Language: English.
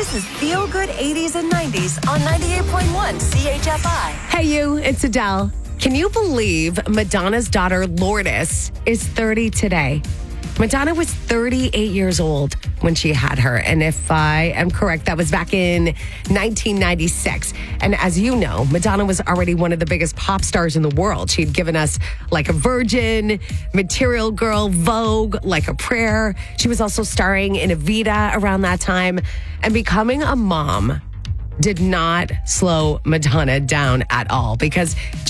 This is Feel Good 80s and 90s on 98.1 CHFI. Hey, you, it's Adele. Can you believe Madonna's daughter, Lourdes, is 30 today? Madonna was 38 years old when she had her. And if I am correct, that was back in 1996. And as you know, Madonna was already one of the biggest pop stars in the world. She'd given us Like a Virgin, Material Girl, Vogue, Like a Prayer. She was also starring in Evita around that time. And becoming a mom did not slow Madonna down at all, because